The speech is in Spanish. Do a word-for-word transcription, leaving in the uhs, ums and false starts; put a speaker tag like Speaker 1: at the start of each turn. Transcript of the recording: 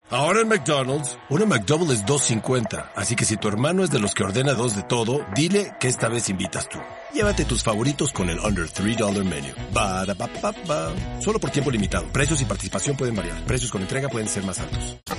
Speaker 1: Ahora en McDonald's, una McDouble es dos cincuenta, así que si tu hermano es de los que ordena dos de todo, dile que esta vez invitas tú. Llévate tus favoritos con el Under three dollar Menu. Ba-da-ba-ba-ba. Solo por tiempo limitado. Precios y participación pueden variar. Precios con entrega pueden ser más altos.